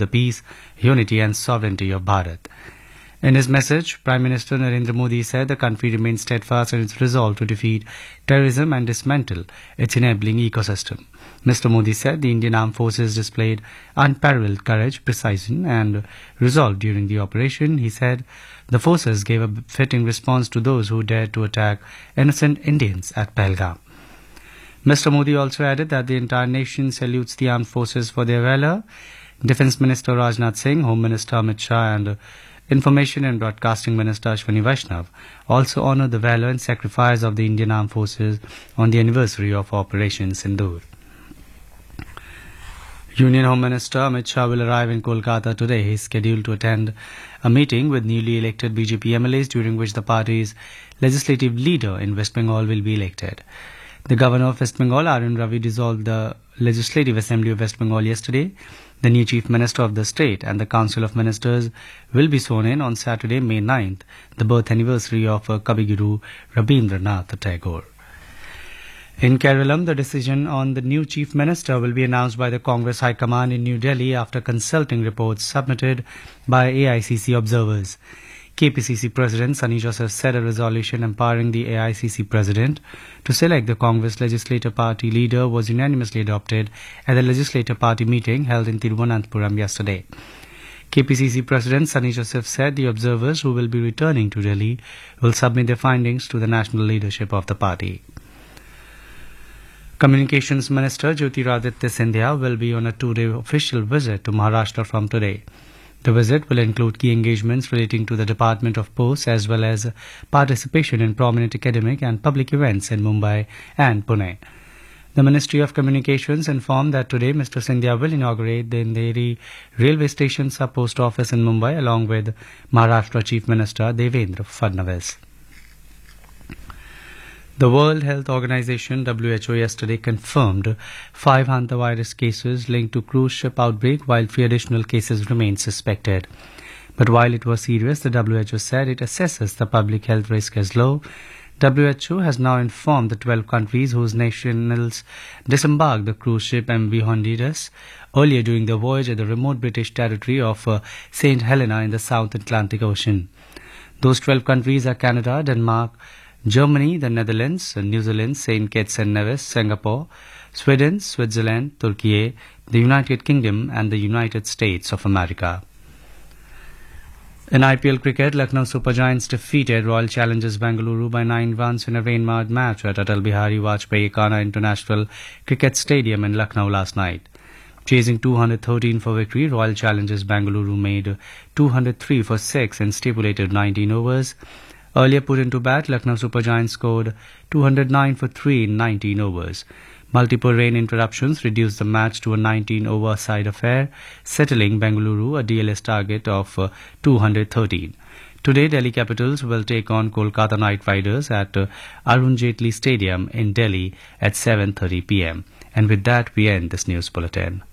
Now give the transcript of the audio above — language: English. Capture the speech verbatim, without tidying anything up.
the peace, unity and sovereignty of Bharat. In his message, Prime Minister Narendra Modi said the country remains steadfast in its resolve to defeat terrorism and dismantle its enabling ecosystem. Mister Modi said the Indian Armed Forces displayed unparalleled courage, precision and resolve during the operation. He said the forces gave a fitting response to those who dared to attack innocent Indians at Pahalgam. Mister Modi also added that the entire nation salutes the armed forces for their valor. Defence Minister Rajnath Singh, Home Minister Amit Shah and Information and Broadcasting Minister Ashwani Vaishnav also honoured the valour and sacrifice of the Indian Armed Forces on the anniversary of Operation Sindoor. Union Home Minister Amit Shah will arrive in Kolkata today. He is scheduled to attend a meeting with newly elected B J P M L As during which the party's legislative leader in West Bengal will be elected. The Governor of West Bengal, R N Ravi, dissolved the Legislative Assembly of West Bengal yesterday. The new Chief Minister of the state and the Council of Ministers will be sworn in on Saturday, May ninth, the birth anniversary of Kavi Guru Rabindranath Tagore. In Kerala, the decision on the new Chief Minister will be announced by the Congress High Command in New Delhi after consulting reports submitted by A I C C observers. K P C C President Sunny Joseph said a resolution empowering the A I C C President to select the Congress Legislative Party leader was unanimously adopted at the Legislative Party meeting held in Thiruvananthapuram yesterday. K P C C President Sunny Joseph said the observers who will be returning to Delhi will submit their findings to the national leadership of the party. Communications Minister Jyotiraditya Scindia will be on a two-day official visit to Maharashtra from today. The visit will include key engagements relating to the Department of Posts as well as participation in prominent academic and public events in Mumbai and Pune. The Ministry of Communications informed that today Mister Scindia will inaugurate the Andheri Railway Station Sub-Post Office in Mumbai along with Maharashtra Chief Minister Devendra Fadnavis. The World Health Organization W H O yesterday confirmed five hantavirus cases linked to cruise ship outbreak while three additional cases remain suspected. But while it was serious, the W H O said it assesses the public health risk as low. W H O has now informed the twelve countries whose nationals disembarked the cruise ship M V Honduras earlier during the voyage at the remote British territory of uh, Saint Helena in the South Atlantic Ocean. Those twelve countries are Canada, Denmark, Germany, the Netherlands, New Zealand, Saint Kitts and Nevis, Singapore, Sweden, Switzerland, Turkey, the United Kingdom and the United States of America. In I P L cricket, Lucknow Super Giants defeated Royal Challengers Bengaluru by nine runs in a rain-marred match at Atal Bihari Vajpayee Khana International Cricket Stadium in Lucknow last night. Chasing two hundred thirteen for victory, Royal Challengers Bengaluru made two hundred three for six in stipulated nineteen overs. Earlier put into bat, Lucknow Super Giants scored two hundred nine for three in nineteen overs. Multiple rain interruptions reduced the match to a nineteen-over side affair, settling Bengaluru a D L S target of uh, two hundred thirteen. Today, Delhi Capitals will take on Kolkata Knight Riders at uh, Arun Jaitley Stadium in Delhi at seven thirty p m. And with that, we end this news bulletin.